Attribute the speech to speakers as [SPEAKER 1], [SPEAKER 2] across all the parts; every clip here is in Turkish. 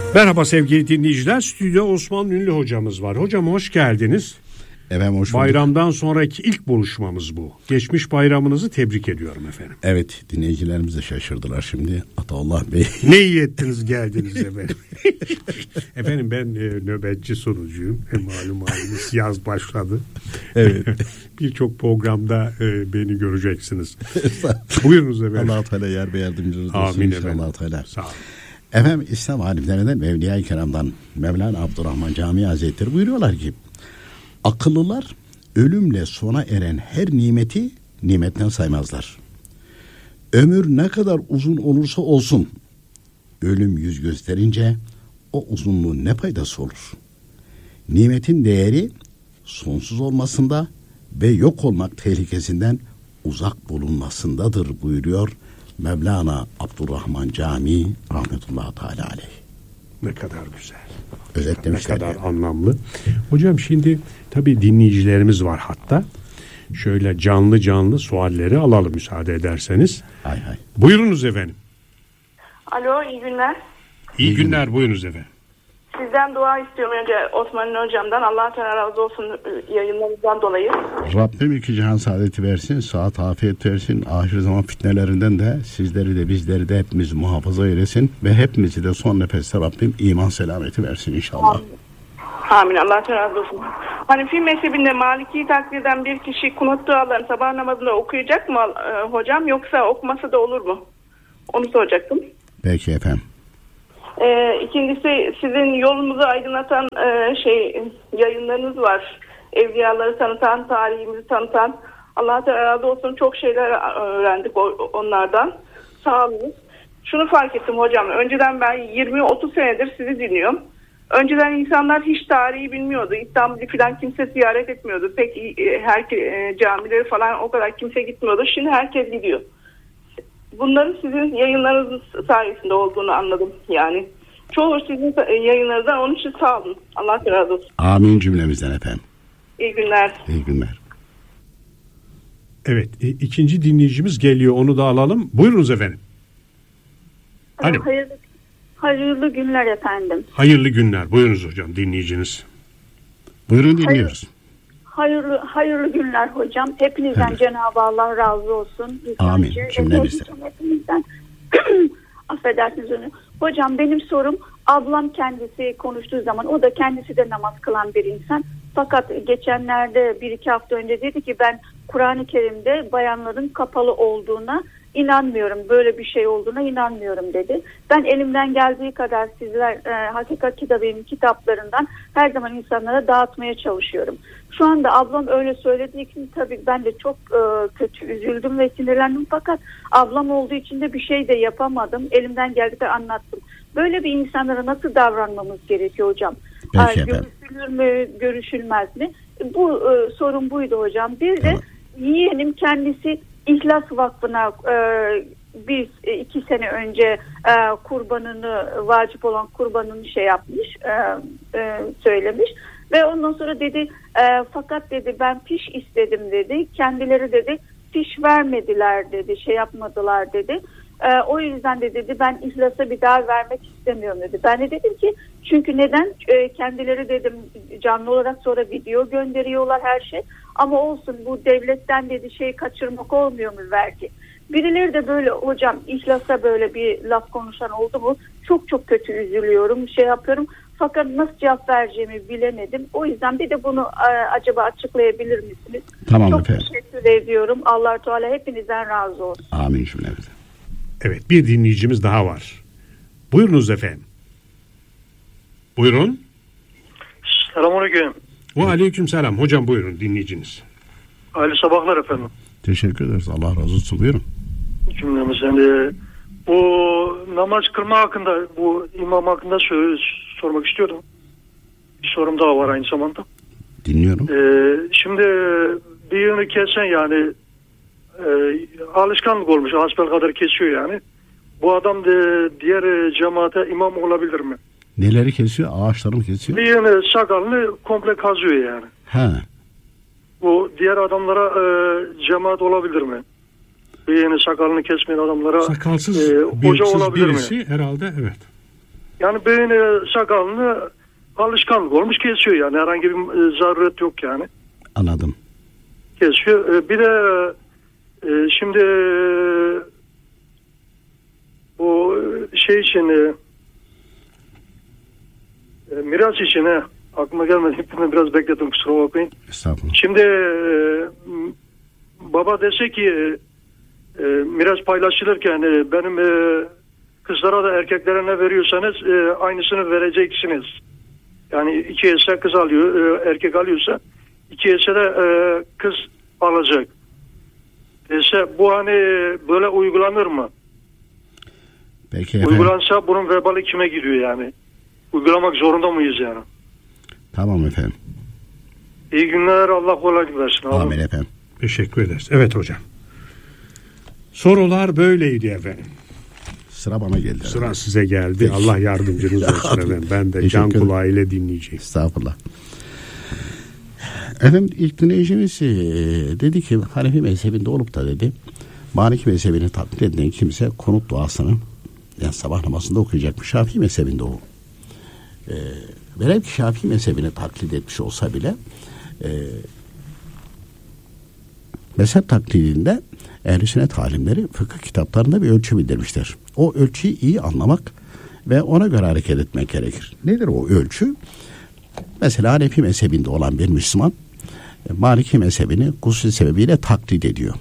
[SPEAKER 1] Merhaba sevgili dinleyiciler. Stüdyo Osman Ünlü hocamız var. Hocam hoş geldiniz.
[SPEAKER 2] Efendim hoş bulduk.
[SPEAKER 1] Bayramdan sonraki ilk buluşmamız bu. Geçmiş bayramınızı tebrik ediyorum efendim.
[SPEAKER 2] Evet, dinleyicilerimiz de şaşırdılar şimdi. Ataullah Bey.
[SPEAKER 1] Ne iyi ettiniz geldiniz efendim. Efendim ben nöbetçi sunucuyum. Malum yaz başladı.
[SPEAKER 2] Evet.
[SPEAKER 1] Birçok programda beni göreceksiniz. Buyurunuz efendim.
[SPEAKER 2] Allah-u Teala yar ve yardımcınız olsun.
[SPEAKER 1] Amin
[SPEAKER 2] inşallah.
[SPEAKER 1] efendim.
[SPEAKER 2] Teala.
[SPEAKER 1] Sağ olun.
[SPEAKER 2] Efendim İslam alimlerinden ve Evliya-i Kiram'dan Mevlana Abdurrahman Camii Hazretleri buyuruyorlar ki akıllılar ölümle sona eren her nimeti nimetten saymazlar. Ömür ne kadar uzun olursa olsun ölüm yüz gösterince o uzunluğun ne faydası olur? Nimetin değeri sonsuz olmasında ve yok olmak tehlikesinden uzak bulunmasındadır buyuruyor Mevlana Abdurrahman Camii rahmetullahi teala aleyh.
[SPEAKER 1] Ne kadar güzel.
[SPEAKER 2] Özetlemişler.
[SPEAKER 1] Ne kadar anlamlı. Hocam şimdi tabii dinleyicilerimiz var hatta. Şöyle canlı canlı sualleri alalım müsaade ederseniz.
[SPEAKER 2] Hay hay.
[SPEAKER 1] Buyurunuz efendim.
[SPEAKER 3] Alo, iyi günler.
[SPEAKER 1] İyi günler, buyurunuz efendim.
[SPEAKER 3] Sizden dua istiyorum önce Osman hocamdan. Allah Teala razı olsun yayınlarınızdan dolayı.
[SPEAKER 2] Rabbim iki cihan saadeti versin, sıhhat afiyet versin, ahir zaman fitnelerinden de sizleri de bizleri de hepimizi muhafaza eylesin ve hepimizi de son nefeste Rabbim iman selameti versin inşallah.
[SPEAKER 3] Amin. Allah Teala razı olsun. Hanefi mezhebinde Maliki takdir eden bir kişi kunut dualarını sabah namazında okuyacak mı hocam, yoksa okumasa da olur mu? Onu soracaktım.
[SPEAKER 2] Peki efendim.
[SPEAKER 3] İkincisi, sizin yolumuzu aydınlatan yayınlarınız var. Evliyaları tanıtan, tarihimizi tanıtan. Allah Teala razı olsun, çok şeyler öğrendik onlardan. Sağ olun. Şunu fark ettim hocam. Önceden ben 20-30 senedir sizi dinliyorum. Önceden insanlar hiç tarihi bilmiyordu. İstanbul'u falan kimse ziyaret etmiyordu. Pek camileri falan o kadar kimse gitmiyordu. Şimdi herkes gidiyor. Bunların sizin yayınlarınız sayesinde olduğunu anladım yani. Çoğu sizin yayınlarınızdan, onun için sağ olun. Allah razı olsun.
[SPEAKER 2] Amin cümlemizden efendim.
[SPEAKER 3] İyi günler.
[SPEAKER 2] İyi günler.
[SPEAKER 1] Evet, ikinci dinleyicimiz geliyor, onu da alalım. Buyurunuz efendim. Alo.
[SPEAKER 4] Hayırlı günler efendim.
[SPEAKER 1] Hayırlı günler. Buyurunuz hocam, dinleyiciniz.
[SPEAKER 2] Buyurun dinliyoruz.
[SPEAKER 4] Hayırlı günler hocam. Hepinizden
[SPEAKER 2] evet.
[SPEAKER 4] Cenab-ı Allah razı olsun.
[SPEAKER 2] Amin. Cümlemizden.
[SPEAKER 4] Hepinizden. Affedersiniz onu. Hocam benim sorum, ablam kendisi konuştuğu zaman, o da kendisi de namaz kılan bir insan. Fakat geçenlerde 1-2 hafta önce dedi ki ben Kur'an-ı Kerim'de bayanların kapalı olduğuna inanmıyorum. Böyle bir şey olduğuna inanmıyorum dedi. Ben elimden geldiği kadar sizler Hakikat Kitabı'nın kitaplarından her zaman insanlara dağıtmaya çalışıyorum. Şu anda ablam öyle söylediği için tabii ben de çok kötü üzüldüm ve sinirlendim. Fakat ablam olduğu için de bir şey de yapamadım. Elimden geldiği kadar anlattım. Böyle bir insanlara nasıl davranmamız gerekiyor hocam? Görüşülür mü, görüşülmez mi? Bu sorun buydu hocam. Bir de yeğenim kendisi İhlas Vakfı'na 2 sene önce kurbanını, vacip olan kurbanını söylemiş ve ondan sonra dedi fakat dedi ben fiş istedim dedi, kendileri dedi fiş vermediler dedi, yapmadılar dedi. O yüzden de dedi ben İhlas'a bir daha vermek istemiyorum dedi. Ben de dedim ki çünkü neden? Kendileri dedim canlı olarak sonra video gönderiyorlar her şey. Ama olsun, bu devletten dedi kaçırmak olmuyor mu vergi? Birileri de böyle hocam İhlas'a böyle bir laf konuşan oldu mu? Çok çok kötü üzülüyorum, yapıyorum. Fakat nasıl cevap vereceğimi bilemedim. O yüzden bir de bunu acaba açıklayabilir misiniz?
[SPEAKER 2] Tamam
[SPEAKER 4] çok
[SPEAKER 2] efendim.
[SPEAKER 4] teşekkür ediyorum. Allah Teala hepinizden razı olsun.
[SPEAKER 2] Amin cümlemizden.
[SPEAKER 1] Evet, bir dinleyicimiz daha var. Buyurunuz efendim. Buyurun.
[SPEAKER 5] Selamünaleyküm.
[SPEAKER 1] Ve aleykümselam. Hocam buyurun, dinleyiciniz.
[SPEAKER 5] Hayırlı sabahlar efendim.
[SPEAKER 2] Teşekkür ederiz. Allah razı olsun. Buyurun.
[SPEAKER 5] Cümlemizden bu namaz kılma hakkında, bu imam hakkında sormak istiyordum. Bir sorum daha var aynı zamanda.
[SPEAKER 2] Dinliyorum.
[SPEAKER 5] Şimdi birini kesen yani alışkanlık olmuş. Hasbel kadar kesiyor yani. Bu adam da diğer cemaate imam olabilir mi?
[SPEAKER 2] Neleri kesiyor? Ağaçları mı kesiyor?
[SPEAKER 5] Birini sakalını komple kazıyor yani.
[SPEAKER 2] He.
[SPEAKER 5] Bu diğer adamlara cemaat olabilir mi? Birini sakalını kesmeyen adamlara
[SPEAKER 1] sakalsız
[SPEAKER 5] hoca
[SPEAKER 1] bıyıksız
[SPEAKER 5] olabilir
[SPEAKER 1] birisi
[SPEAKER 5] mi?
[SPEAKER 1] Herhalde evet.
[SPEAKER 5] Yani beyni sakalını alışkanlık olmuş kesiyor yani. Herhangi bir zaruret yok yani.
[SPEAKER 2] Anladım.
[SPEAKER 5] Kesiyor. Bir de şimdi bu şey için miras için aklıma gelmedi. Biraz bekledim, kusura bakmayın.
[SPEAKER 2] Estağfurullah.
[SPEAKER 5] Şimdi baba dese ki miras paylaşılırken benim kızlara da erkeklere ne veriyorsanız aynısını vereceksiniz. Yani 2 hisse kız alıyor, erkek alıyorsa 2 hisse de kız alacak. Dese bu hani böyle uygulanır mı?
[SPEAKER 2] Peki efendim.
[SPEAKER 5] Uygulansa bunun vebali kime gidiyor yani? Uygulamak zorunda mıyız yani?
[SPEAKER 2] Tamam efendim.
[SPEAKER 5] İyi günler, Allah kolaylık versin.
[SPEAKER 2] Amin efendim.
[SPEAKER 1] Teşekkür ederiz. Evet hocam. Sorular böyleydi efendim.
[SPEAKER 2] Sıra bana geldi.
[SPEAKER 1] Sıra size geldi. Peki. Allah yardımcınız olsun efendim. Ben de can kulağıyla dinleyeceğim.
[SPEAKER 2] Estağfurullah. Efendim ilk dinleyicimiz dedi ki Hanefi mezhebinde olup da dedi Maliki mezhebini taklit eden kimse konut duasını yani sabah namazında okuyacakmış. Şafii mezhebinde o. Velev ki Şafii mezhebini taklit etmiş olsa bile mezhep taklidinde ehl-i sünnet alimleri fıkıh kitaplarında bir ölçü bildirmişler. O ölçüyü iyi anlamak ve ona göre hareket etmek gerekir. Nedir o ölçü? Mesela Hanefi mezhebinde olan bir Müslüman Maliki mezhebini gusül sebebiyle taklit ediyor.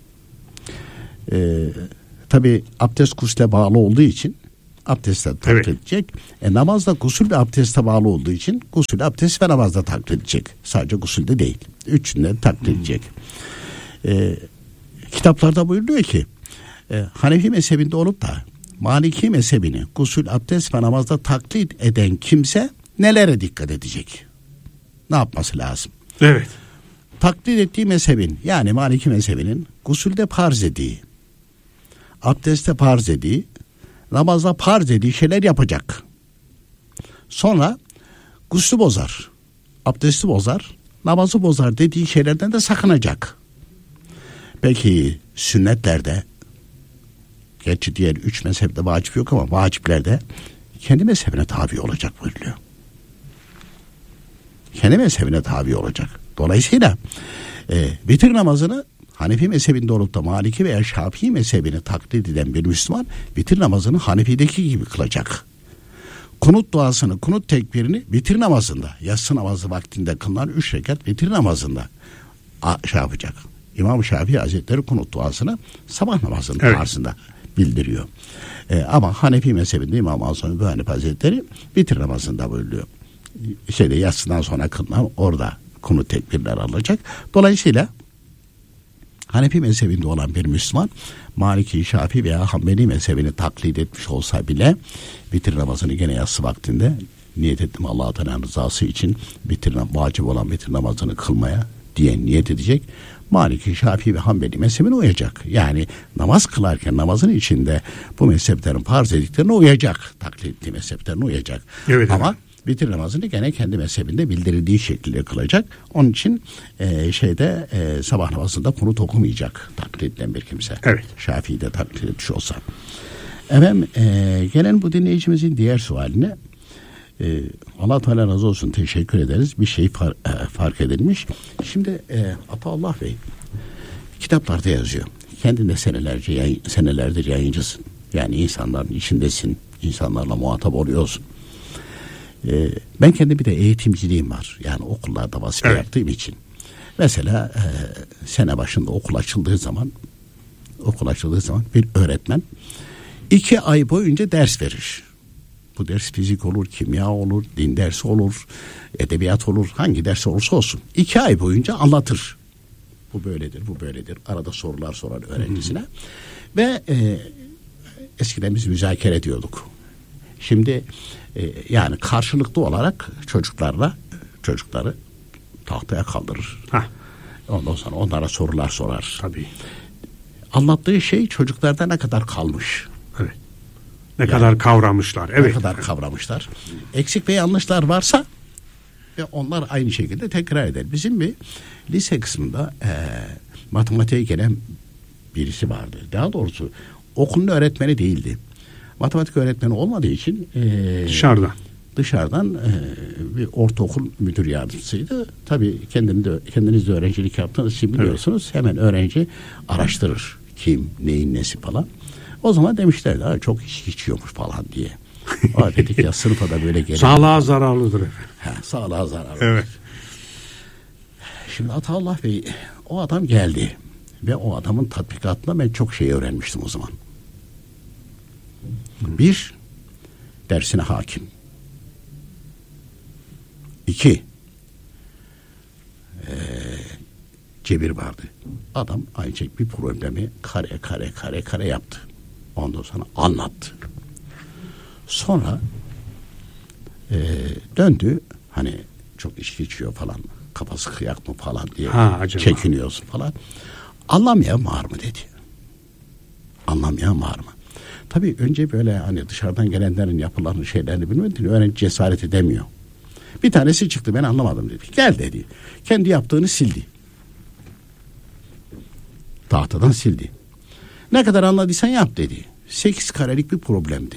[SPEAKER 2] Tabi abdest gusle bağlı olduğu için abdestle taklit edecek. Namazda gusül ve abdeste bağlı olduğu için gusül, abdest ve namazda taklit edecek. Sadece gusülde değil. Üçünde taklit edecek. Kitaplarda buyuruyor ki Hanefi mezhebinde olup da Maliki mezhebini gusül, abdest ve namazda taklit eden kimse nelere dikkat edecek? Ne yapması lazım?
[SPEAKER 1] Evet.
[SPEAKER 2] Taklit ettiği mezhebin yani Maliki mezhebinin gusülde farz ediği, abdestte farz ediği, namazda farz ediği şeyler yapacak. Sonra guslü bozar, abdesti bozar, namazı bozar dediği şeylerden de sakınacak. Peki sünnetlerde, gerçi diğer 3 mezhepte vacip yok ama vaciplerde kendi mezhebine tabi olacak buyuruyor. Kendi mezhebine tabi olacak. Dolayısıyla vitir namazını Hanefi mezhebinde olup da Maliki veya Şafii mezhebini taklit eden bir Müslüman vitir namazını Hanefi'deki gibi kılacak. Kunut duasını, kunut tekbirini vitir namazında, yatsı namazı vaktinde kılınan 3 rekat vitir namazında şey yapacak. İmam-ı Şafii Hazretleri kunut duasını sabah namazının tarzında bildiriyor. Ama Hanefi mezhebinde İmam Azam Bühanif Hazretleri vitir namazında buyuruyor. Yatsıdan sonra kılınan orada kunut tekbirler alacak. Dolayısıyla Hanefi mezhebinde olan bir Müslüman Maliki, Şafii veya Hanbeli mezhebini taklit etmiş olsa bile vitir namazını gene yatsı vaktinde niyet ettim Allah-u Teala'nın rızası için vacip olan vitir namazını kılmaya diye niyet edecek. Maliki, Şafii ve Hanbeli mezhebine uyacak. Yani namaz kılarken namazın içinde bu mezheplerin farz ediklerine uyacak. Taklit ettiği mezheplerine uyacak.
[SPEAKER 1] Evet,
[SPEAKER 2] ama vitir namazını gene kendi mezhebinde bildirildiği şekilde kılacak. Onun için sabah namazında kunut okumayacak taklit edilen bir kimse.
[SPEAKER 1] Evet.
[SPEAKER 2] Şafii'de taklit etmiş olsa. Efendim gelen bu dinleyicimizin diğer sualine Allah Teala razı olsun, teşekkür ederiz. Bir şey fark edilmiş. Şimdi Ataullah Bey kitaplarda yazıyor. Kendin de senelerdir yayıncısın. Yani insanların içindesin. İnsanlarla muhatap oluyorsun. Ben kendim bir de eğitimciliğim var. Yani okullarda vazife yaptığım için. Mesela sene başında okul açıldığı zaman bir öğretmen 2 ay boyunca ders verir. Bu ders fizik olur, kimya olur, din dersi olur, edebiyat olur, hangi ders olursa olsun. 2 ay boyunca anlatır. Bu böyledir, bu böyledir. Arada sorular sorar öğrencisine. Ve eskiden biz müzakere ediyorduk. Şimdi yani karşılıklı olarak çocukları tahtaya kaldırır. Ondan sonra onlara sorular sorar.
[SPEAKER 1] Tabii.
[SPEAKER 2] Anlattığı şey çocuklarda ne kadar kalmış.
[SPEAKER 1] Evet. Ne kadar kavramışlar. Evet.
[SPEAKER 2] Ne kadar kavramışlar. Eksik ve yanlışlar varsa ve onlar aynı şekilde tekrar eder. Bizim bir lise kısmında matematiğe gelen birisi vardı. Daha doğrusu okulun öğretmeni değildi. Matematik öğretmeni olmadığı için dışarıdan bir ortaokul müdür yardımcısıydı. Tabii kendiniz de öğrencilik yaptığınız için biliyorsunuz. Evet. Hemen öğrenci araştırır. Kim, neyin nesi falan. O zaman demişlerdi çok içki içiyormuş falan diye. Dedik ya sınıfa da böyle geliyor.
[SPEAKER 1] Sağlığa zararlıdır.
[SPEAKER 2] Sağlığa zararlı.
[SPEAKER 1] Evet.
[SPEAKER 2] Şimdi Ataullah Bey, o adam geldi. Ve o adamın tatbikatında ben çok şey öğrenmiştim o zaman. Bir, dersine hakim. 2, cebir vardı. Adam aynı bir problemi kare yaptı. Ondan sonra anlattı. Sonra döndü, hani çok içki içiyor falan, kafası kıyak mı falan diye çekiniyorsun falan. Anlamayan var mı dedi. Anlamayan var mı? Tabii önce böyle hani dışarıdan gelenlerin yapılarını şeylerini bilmediğini öğrenci cesaret edemiyor. Bir tanesi çıktı, ben anlamadım dedi. Gel dedi. Kendi yaptığını sildi. Tahtadan sildi. Ne kadar anladıysan yap dedi. 8 karelik bir problemdi.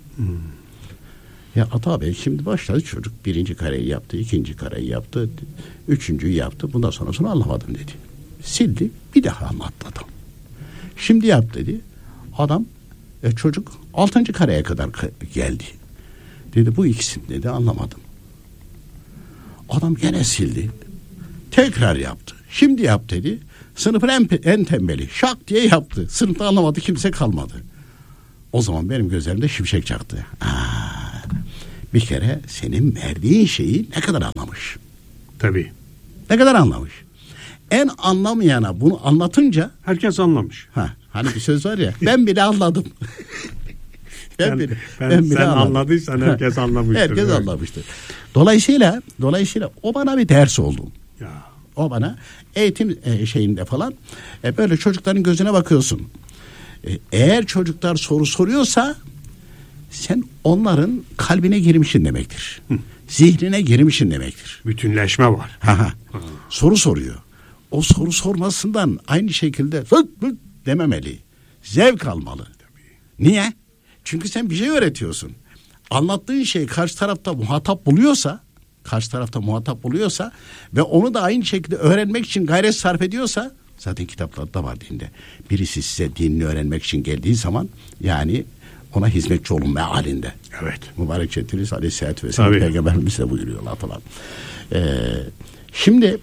[SPEAKER 2] Ya Ata Bey şimdi başladı çocuk. 1. kareyi yaptı, 2. kareyi yaptı, 3.'yü yaptı. Bundan sonrasını anlamadım dedi. Sildi, bir daha anlattı adam. Şimdi yap dedi. Adam çocuk 6. kareye kadar geldi. Dedi bu ikisini dedi anlamadım. Adam gene sildi. Tekrar yaptı. Şimdi yap dedi. Sınıfın en tembeli. Şak diye yaptı. Sınıfta anlamadı, kimse kalmadı. O zaman benim gözlerimde şimşek çaktı. Bir kere senin verdiğin şeyi ne kadar anlamış.
[SPEAKER 1] Tabii.
[SPEAKER 2] Ne kadar anlamış. En anlamayana bunu anlatınca
[SPEAKER 1] herkes anlamış.
[SPEAKER 2] Hani bir söz var ya, ben bile anladım. ben bile
[SPEAKER 1] sen anladıysan herkes anlamıştır.
[SPEAKER 2] Herkes anlamıştır. Dolayısıyla o bana bir ders oldu.
[SPEAKER 1] Ya.
[SPEAKER 2] O bana eğitim şeyinde falan böyle çocukların gözüne bakıyorsun. Eğer çocuklar soru soruyorsa sen onların kalbine girmişsin demektir. Zihnine girmişsin demektir.
[SPEAKER 1] Bütünleşme var.
[SPEAKER 2] Soru soruyor. O soru sormasından aynı şekilde dememeli. Zevk almalı. Niye? Çünkü sen bir şey öğretiyorsun. Anlattığın şey karşı tarafta muhatap buluyorsa ve onu da aynı şekilde öğrenmek için gayret sarf ediyorsa, zaten kitaplarda var dinde. Birisi size dinini öğrenmek için geldiği zaman yani ona hizmetçi olun mealinde.
[SPEAKER 1] Evet.
[SPEAKER 2] Mübarek Çetriniz Aleyhisselatü Vesselam Peygamberimiz de buyuruyorlar falan. Şimdi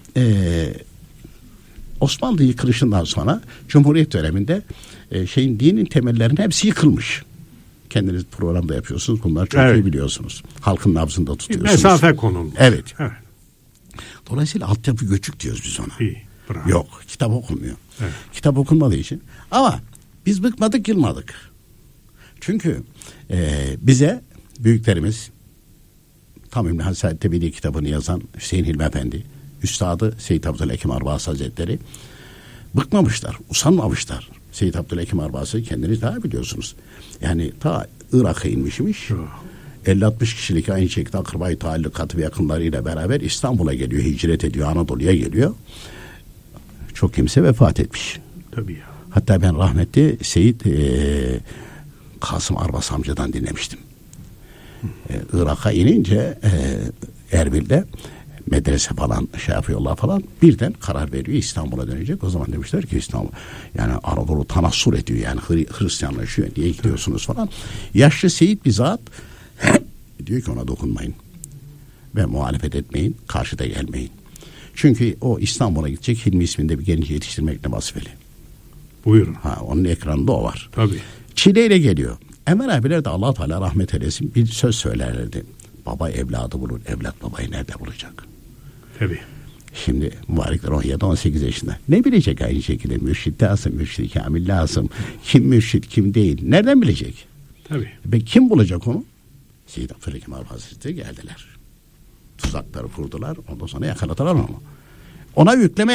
[SPEAKER 2] Osmanlı yıkılışından sonra Cumhuriyet döneminde dinin temellerinin hepsi yıkılmış. Kendiniz programda yapıyorsunuz. Bunlar çok iyi biliyorsunuz. Halkın nabzında tutuyorsunuz.
[SPEAKER 1] Mesafe konulmuş.
[SPEAKER 2] Evet. Dolayısıyla altyapı göçük diyoruz biz ona. Yok. Kitap okunmuyor. Evet. Kitap okunmadığı için. Ama biz bıkmadık, yılmadık. Çünkü bize büyüklerimiz Tam İbn Hasan Tebidi kitabını yazan Hüseyin Hilmi Efendi, Üstadı Seyyid Abdülhakim Arbasi Hazretleri bıkmamışlar, usanmamışlar. Seyyid Abdülhakim Arbasi kendiniz daha biliyorsunuz. Yani ta Irak'a inmişmiş. 50-60 kişilik aynı şekilde akrabayı taallukatı ve yakınlarıyla beraber İstanbul'a geliyor, hicret ediyor, Anadolu'ya geliyor. Çok kimse vefat etmiş.
[SPEAKER 1] Tabii ya.
[SPEAKER 2] Hatta ben rahmetli Seyyid Kasım Arbas amcadan dinlemiştim. Irak'a inince Erbil'de medrese falan yapıyorlar falan, birden karar veriyor İstanbul'a dönecek. O zaman demişler ki İstanbul yani Anadolu tanassur ediyor, yani Hristiyanlaşıyor, niye gidiyorsunuz falan. Yaşlı Seyyid bir zat diyor ki ona dokunmayın ve muhalefet etmeyin, karşıda gelmeyin. Çünkü o İstanbul'a gidecek, Hilmi isminde bir genci yetiştirmekle vazifeli.
[SPEAKER 1] Buyurun.
[SPEAKER 2] Onun ekranında o var.
[SPEAKER 1] Tabii.
[SPEAKER 2] Çileyle geliyor. Enver abiler de Allah Teala rahmet eylesin bir söz söylerlerdi. Baba evladı bulur, evlat babayı nerede bulacak?
[SPEAKER 1] Tabii.
[SPEAKER 2] Şimdi mübarekler 17-18 yaşında. Ne bilecek aynı şekilde? Mürşid lazım, mürşid-i kamil lazım. Kim mürşid, kim değil? Nereden bilecek?
[SPEAKER 1] Tabii.
[SPEAKER 2] Kim bulacak onu? Seyyid Abdülhakim Arbasi Hazretleri geldiler. Tuzakları kurdular. Ondan sonra yakaladılar onu. Ona yükleme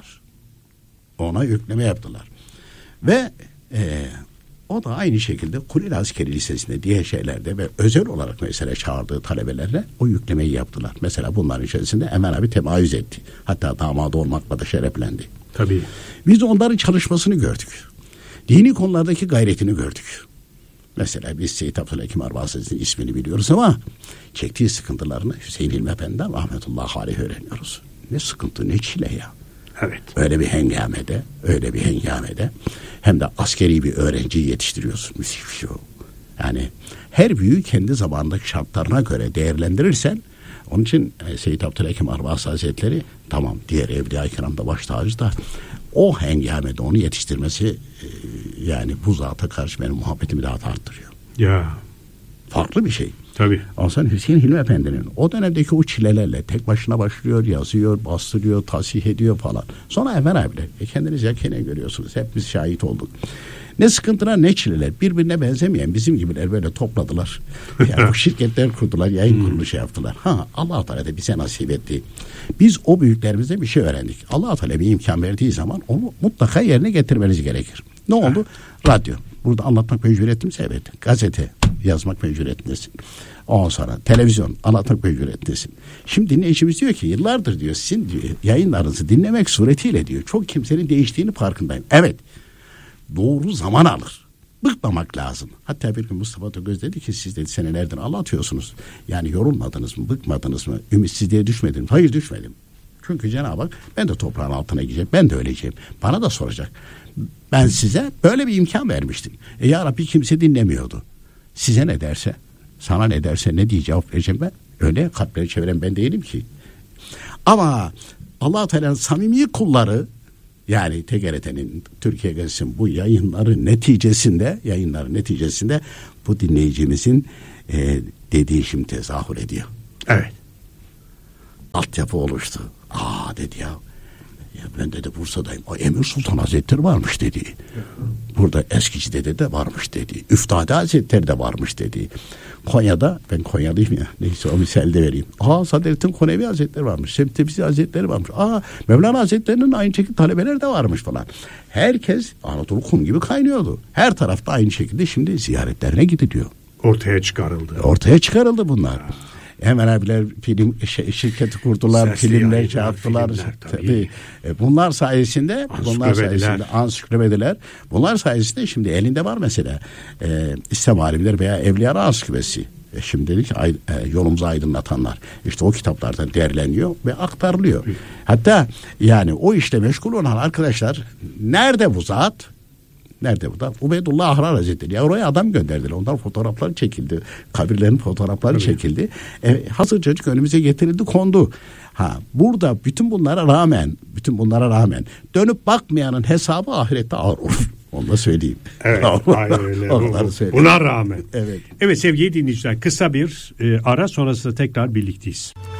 [SPEAKER 2] yaptılar. Ve o da aynı şekilde Kuleli Askeri Lisesi'nde diğer şeylerde ve özel olarak mesela çağırdığı talebelerle o yüklemeyi yaptılar. Mesela bunların içerisinde Enver abi temayüz etti. Hatta damadı olmakla da şereflendi.
[SPEAKER 1] Tabii.
[SPEAKER 2] Biz onların çalışmasını gördük. Dini konulardaki gayretini gördük. Mesela biz Seyyid Abdülhakim Arvasi'nin ismini biliyoruz ama çektiği sıkıntılarını Hüseyin Hilmi Efendi'den rahmetullahi aleyh öğreniyoruz. Ne sıkıntı, ne çile ya.
[SPEAKER 1] Evet.
[SPEAKER 2] Öyle bir hengamede hem de askeri bir öğrenciyi yetiştiriyorsun. Müthiş bir şey o. Yani her büyüğü kendi zamanındaki şartlarına göre değerlendirirsen, onun için Seyyid Abdülhakim Arvasi Hazretleri, tamam diğer Evliya-i Kiram'da baş tacı da o hengamede onu yetiştirmesi yani bu zata karşı benim muhabbetimi daha da arttırıyor.
[SPEAKER 1] Ya.
[SPEAKER 2] Farklı bir şey.
[SPEAKER 1] Tabii.
[SPEAKER 2] Ondan Hüseyin Hilmi Efendi'nin o dönemdeki o çilelerle tek başına başlıyor, yazıyor, bastırıyor, tasih ediyor falan. Sonra Enver abiyle kendiniz yakinen görüyorsunuz. Hep biz şahit olduk. Ne sıkıntılar ne çileler. Birbirine benzemeyen bizim gibiler böyle topladılar. Yani o şirketler kurdular, yayın kuruluşu yaptılar. Allah-u Teala da bize nasip etti. Biz o büyüklerimizde bir şey öğrendik. Allah-u Teala bir imkan verdiği zaman onu mutlaka yerine getirmeniz gerekir. Ne oldu? Radyo. Burada anlatmak mecburiyetimse evet. Gazete yazmak mecburiyetindesin. Ondan sonra televizyon anlatmak mecburiyetindesin. Şimdi dinleyicimiz diyor ki yıllardır diyor sizin diyor, yayınlarınızı dinlemek suretiyle diyor çok kimsenin değiştiğini farkındayım. Evet. Doğru zaman alır. Bıkmamak lazım. Hatta bir gün Mustafa Togöz dedi ki siz dedi senelerdir anlatıyorsunuz. Yani yorulmadınız mı, bıkmadınız mı, ümitsizliğe düşmediniz mi? Hayır düşmedim. Çünkü Cenab-ı Hak ben de toprağın altına gideceğim. Ben de öleceğim. Bana da soracak. Ben size böyle bir imkan vermiştim. Ya Rabbi kimse dinlemiyordu. Size ne derse, sana ne derse ne diye cevap vereceğim ben? Öyle kalpleri çeviren ben değilim ki. Ama Allah-u Teala'nın samimi kulları, yani TGRT'nin Türkiye Gazetesi'nin bu yayınları neticesinde bu dinleyicimizin dediği şimdi tezahür ediyor.
[SPEAKER 1] Evet.
[SPEAKER 2] Altyapı oluştu. Dedi ya ben dedi Bursa'dayım. Emir Sultan Hazretleri varmış dedi. Burada Eskici'de de varmış dedi. Üftade Hazretleri de varmış dedi. Konya'da, ben Konyalıyım ya. Neyse o misali de vereyim. Sadrettin Konevi Hazretleri varmış. Semtebisi Hazretleri varmış. Mevlana Hazretleri'nin aynı şekilde talebeleri de varmış falan. Herkes Anadolu kum gibi kaynıyordu. Her tarafta aynı şekilde şimdi ziyaretlerine gidiliyor. Ortaya çıkarıldı bunlar. Hemen abiler film şirketi kurdular, filmler yaptılar. Tabii. Bunlar sayesinde ansiklopediler. Bunlar sayesinde şimdi elinde var mesela İslam alimleri veya Evliya Ansiklopedisi. Şimdilik yolumuzu aydınlatanlar. İşte o kitaplardan derleniyor ve aktarılıyor. Hatta yani o işle meşgul olan arkadaşlar nerede bu zat? Nerede bu da? Ubeydullah Ahrar Hazretleri. Ya oraya adam gönderdiler. Onların fotoğrafları çekildi. Kabirlerin fotoğrafları çekildi. Hazırcacık önümüze getirildi, kondu. Burada bütün bunlara rağmen dönüp bakmayanın hesabı ahirette ağır olur. Onu da söyleyeyim.
[SPEAKER 1] Evet. Aynen öyle. Buna rağmen.
[SPEAKER 2] Evet.
[SPEAKER 1] Evet sevgili dinleyiciler, kısa bir ara sonrasında tekrar birlikteyiz.